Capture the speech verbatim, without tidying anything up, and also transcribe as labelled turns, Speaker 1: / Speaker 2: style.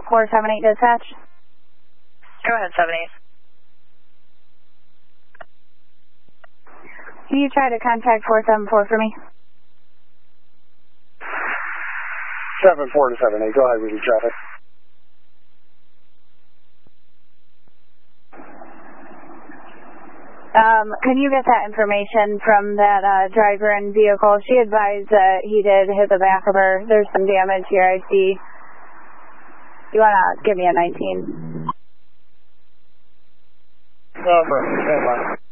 Speaker 1: four seven eight dispatch.
Speaker 2: Go ahead, seven eight.
Speaker 1: Can you try to contact four seven four for me?
Speaker 3: seven four to seven eight, go ahead with your traffic.
Speaker 1: Um, can you get that information from that uh, driver and vehicle? She advised that he did hit the back of her. There's some damage here, I see. You want to give me a nineteen?
Speaker 3: Number, stand by.